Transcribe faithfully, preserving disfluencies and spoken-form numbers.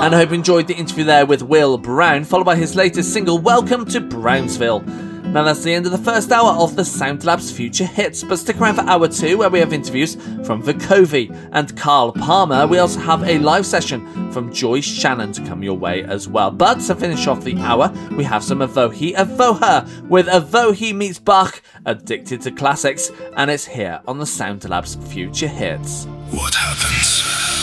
And I hope you enjoyed the interview there with Will Brown, followed by his latest single, Welcome to Brownsville. Now that's the end of the first hour of the SoundLabs Future Hits, but stick around for hour two where we have interviews from Vukovi and Carl Palmer. We also have a live session from Joy Shannon to come your way as well. But to finish off the hour, we have some Avohi Avoha with Avohi meets Bach, Addicted to Classics, and it's here on the SoundLabs Future Hits. What